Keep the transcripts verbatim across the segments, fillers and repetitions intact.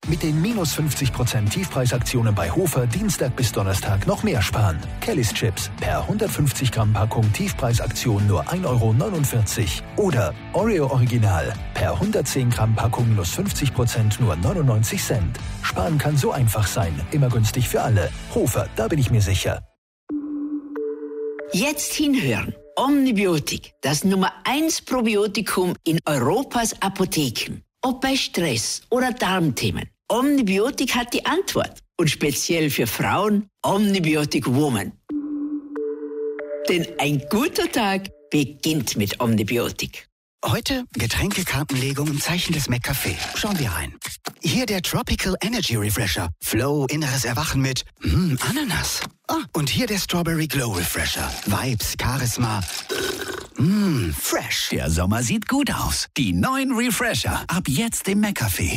Mit den minus fünfzig Prozent Tiefpreisaktionen bei Hofer Dienstag bis Donnerstag noch mehr sparen. Kellys Chips per hundertfünfzig Gramm Packung Tiefpreisaktion nur ein Euro neunundvierzig. Oder Oreo Original per hundertzehn Gramm Packung minus fünfzig Prozent nur neunundneunzig Cent. Sparen kann so einfach sein. Immer günstig für alle. Hofer, da bin ich mir sicher. Jetzt hinhören. Omnibiotik, das Nummer eins Probiotikum in Europas Apotheken. Ob bei Stress oder Darmthemen. Omnibiotik hat die Antwort. Und speziell für Frauen Omnibiotik Woman. Denn ein guter Tag beginnt mit Omnibiotik. Heute Getränkekartenlegung im Zeichen des McCafé. Schauen wir rein. Hier der Tropical Energy Refresher. Flow, inneres Erwachen mit mm, Ananas. Ah, und hier der Strawberry Glow Refresher. Vibes, Charisma. Mmm, fresh. Der Sommer sieht gut aus. Die neuen Refresher. Ab jetzt im McCafé.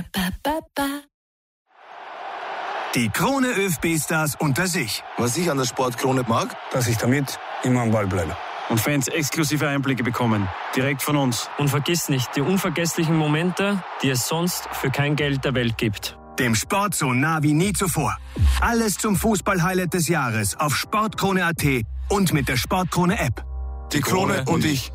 Die Krone ÖFB-Stars unter sich. Was ich an der Sportkrone mag, dass ich damit immer am Ball bleibe. Und Fans exklusive Einblicke bekommen. Direkt von uns. Und vergiss nicht die unvergesslichen Momente, die es sonst für kein Geld der Welt gibt. Dem Sport so nah wie nie zuvor. Alles zum Fußball-Highlight des Jahres auf sportkrone punkt at und mit der Sportkrone-App. Die Krone und ich.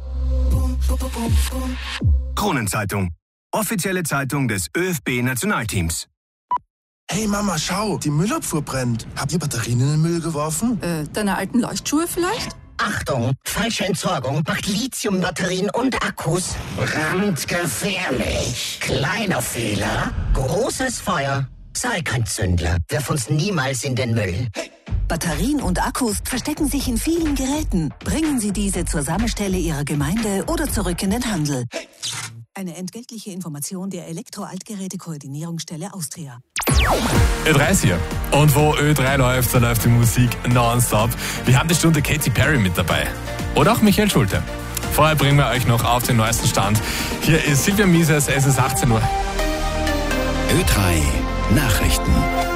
Kronenzeitung. Offizielle Zeitung des ÖFB-Nationalteams. Hey Mama, schau, die Müllabfuhr brennt. Habt ihr Batterien in den Müll geworfen? Äh, deine alten Leuchtschuhe vielleicht? Achtung, falsche Entsorgung macht Lithiumbatterien und Akkus brandgefährlich. Kleiner Fehler, großes Feuer. Sei kein Zündler, wirf uns niemals in den Müll. Hey. Batterien und Akkus verstecken sich in vielen Geräten. Bringen Sie diese zur Sammelstelle Ihrer Gemeinde oder zurück in den Handel. Hey. Eine entgeltliche Information der Elektro-Altgeräte-Koordinierungsstelle Austria. Ö drei ist hier. Und wo Ö drei läuft, da läuft die Musik nonstop. Wir haben die Stunde Katy Perry mit dabei. Oder auch Michael Schulte. Vorher bringen wir euch noch auf den neuesten Stand. Hier ist Silvia Mises, es ist achtzehn Uhr. Ö drei Nachrichten.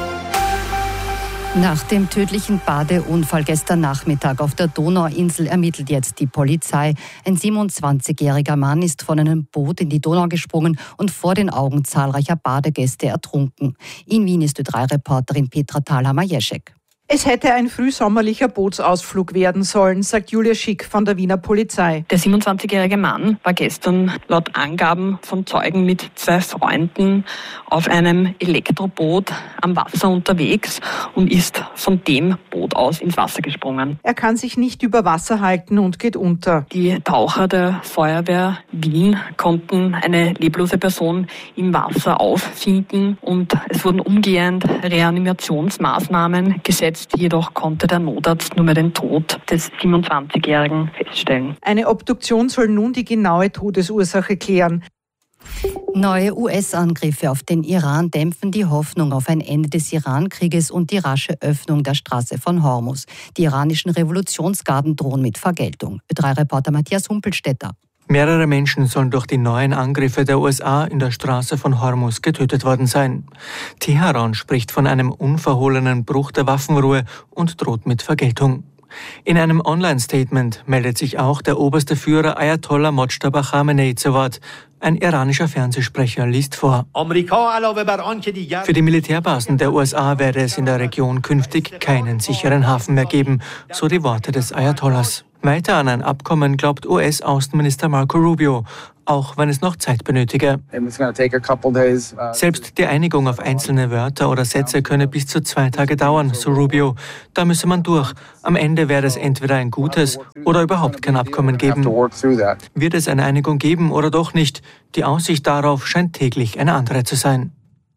Nach dem tödlichen Badeunfall gestern Nachmittag auf der Donauinsel ermittelt jetzt die Polizei. Ein siebenundzwanzigjähriger Mann ist von einem Boot in die Donau gesprungen und vor den Augen zahlreicher Badegäste ertrunken. In Wien ist Ö drei Reporterin Petra Thalhammer-Jeschek. Es hätte ein frühsommerlicher Bootsausflug werden sollen, sagt Julia Schick von der Wiener Polizei. Der siebenundzwanzigjährige Mann war gestern laut Angaben von Zeugen mit zwei Freunden auf einem Elektroboot am Wasser unterwegs und ist von dem Boot aus ins Wasser gesprungen. Er kann sich nicht über Wasser halten und geht unter. Die Taucher der Feuerwehr Wien konnten eine leblose Person im Wasser auffinden und es wurden umgehend Reanimationsmaßnahmen gesetzt. Jedoch konnte der Notarzt nur mehr den Tod des siebenundzwanzigjährigen feststellen. Eine Obduktion soll nun die genaue Todesursache klären. Neue U S-Angriffe auf den Iran dämpfen die Hoffnung auf ein Ende des Iran-Krieges und die rasche Öffnung der Straße von Hormuz. Die iranischen Revolutionsgarden drohen mit Vergeltung. Ö drei Reporter Matthias Humpelstädter. Mehrere Menschen sollen durch die neuen Angriffe der U S A in der Straße von Hormuz getötet worden sein. Teheran spricht von einem unverhohlenen Bruch der Waffenruhe und droht mit Vergeltung. In einem Online-Statement meldet sich auch der oberste Führer Ayatollah Mojtaba Khamenei zu Wort. Ein iranischer Fernsehsprecher liest vor. Für die Militärbasen der U S A werde es in der Region künftig keinen sicheren Hafen mehr geben, so die Worte des Ayatollahs. Weiter an ein Abkommen glaubt U S-Außenminister Marco Rubio, auch wenn es noch Zeit benötige. Selbst die Einigung auf einzelne Wörter oder Sätze könne bis zu zwei Tage dauern, so Rubio. Da müsse man durch. Am Ende werde es entweder ein gutes oder überhaupt kein Abkommen geben. Wird es eine Einigung geben oder doch nicht? Die Aussicht darauf scheint täglich eine andere zu sein.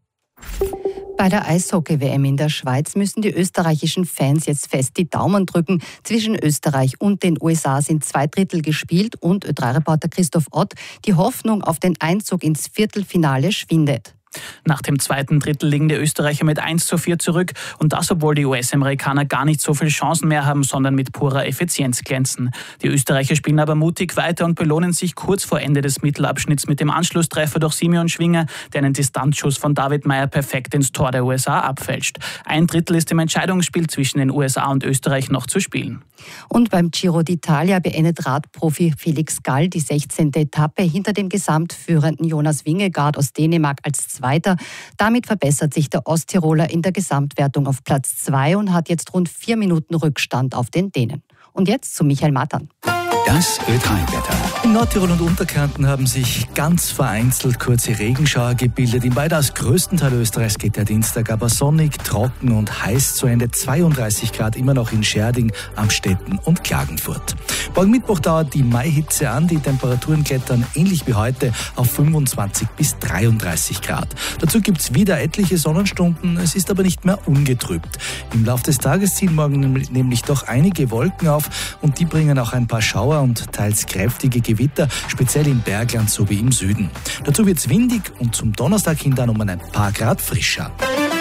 Bei der Eishockey-W M in der Schweiz müssen die österreichischen Fans jetzt fest die Daumen drücken. Zwischen Österreich und den U S A sind zwei Drittel gespielt und Ö drei Reporter Christoph Ott, die Hoffnung auf den Einzug ins Viertelfinale schwindet. Nach dem zweiten Drittel liegen die Österreicher mit eins zu vier zurück und das, obwohl die U S-Amerikaner gar nicht so viele Chancen mehr haben, sondern mit purer Effizienz glänzen. Die Österreicher spielen aber mutig weiter und belohnen sich kurz vor Ende des Mittelabschnitts mit dem Anschlusstreffer durch Simeon Schwinger, der einen Distanzschuss von David Meyer perfekt ins Tor der U S A abfälscht. Ein Drittel ist im Entscheidungsspiel zwischen den U S A und Österreich noch zu spielen. Und beim Giro d'Italia beendet Radprofi Felix Gall die sechzehnte Etappe hinter dem gesamtführenden Jonas Vingegaard aus Dänemark als Zweiter. Damit verbessert sich der Osttiroler in der Gesamtwertung auf Platz zwei und hat jetzt rund vier Minuten Rückstand auf den Dänen. Und jetzt zu Michael Matan. Das Ö drei Wetter. In Nordtirol und Unterkärnten haben sich ganz vereinzelt kurze Regenschauer gebildet. Im weitaus größten Teil Österreichs geht der Dienstag aber sonnig, trocken und heiß zu Ende. zweiunddreißig Grad immer noch in Scherding, Amstetten und Klagenfurt. Morgen Mittwoch dauert die Maihitze an. Die Temperaturen klettern ähnlich wie heute auf fünfundzwanzig bis dreiunddreißig Grad. Dazu gibt's wieder etliche Sonnenstunden. Es ist aber nicht mehr ungetrübt. Im Laufe des Tages ziehen morgen nämlich doch einige Wolken auf und die bringen auch ein paar Schauer und teils kräftige Gewitter, speziell im Bergland sowie im Süden. Dazu wird's windig und zum Donnerstag hin dann um ein paar Grad frischer.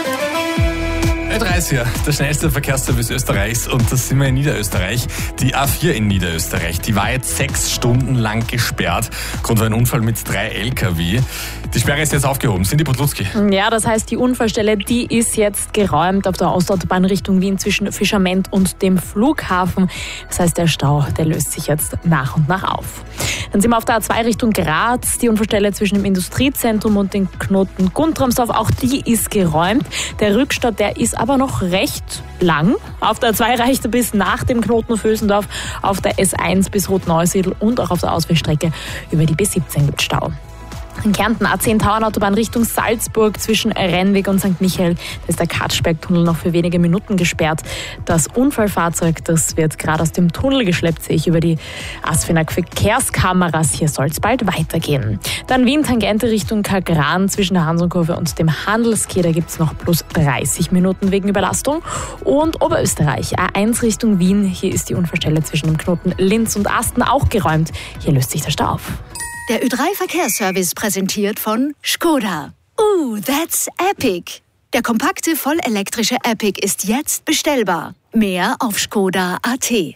Ö drei ist hier, der schnellste Verkehrsservice Österreichs, und das sind wir in Niederösterreich. Die A vier in Niederösterreich, die war jetzt sechs Stunden lang gesperrt. Grund war ein Unfall mit drei L K W. Die Sperre ist jetzt aufgehoben. Cindy Podlutzki. Ja, das heißt, die Unfallstelle, die ist jetzt geräumt auf der Ostautobahn Richtung Wien zwischen Fischerment und dem Flughafen. Das heißt, der Stau, der löst sich jetzt nach und nach auf. Dann sind wir auf der A zwei Richtung Graz. Die Unfallstelle zwischen dem Industriezentrum und dem Knoten Guntramsdorf, auch die ist geräumt. Der Rückstau, der ist aber noch recht lang. Auf der A zwei reicht er bis nach dem Knoten Vösendorf, auf der S eins bis Rotneusiedl und auch auf der Ausweichstrecke über die B siebzehn gibt Stau. In Kärnten A zehn Tauernautobahn Richtung Salzburg zwischen Rennweg und Sankt Michael. Da ist der Katschbergtunnel noch für wenige Minuten gesperrt. Das Unfallfahrzeug, das wird gerade aus dem Tunnel geschleppt, sehe ich über die Asfinag Verkehrskameras. Hier soll es bald weitergehen. Dann Wien-Tangente Richtung Kagran zwischen der Hansonkurve und dem Handelskeh. Da gibt es noch plus dreißig Minuten wegen Überlastung. Und Oberösterreich A eins Richtung Wien. Hier ist die Unfallstelle zwischen dem Knoten Linz und Asten auch geräumt. Hier löst sich der Stau auf. Der Ö drei Verkehrsservice präsentiert von Skoda. Ooh, that's epic. Der kompakte, vollelektrische Epic ist jetzt bestellbar. Mehr auf skoda punkt a t.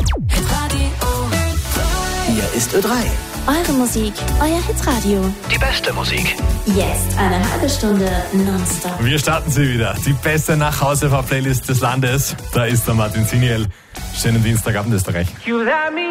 Hier ist Ö drei. Eure Musik, euer Hitradio. Die beste Musik. Jetzt eine halbe Stunde nonstop. Wir starten sie wieder. Die beste Nachhausefahr-Playlist des Landes. Da ist der Martin Siniel. Schönen Dienstagabend, Österreich.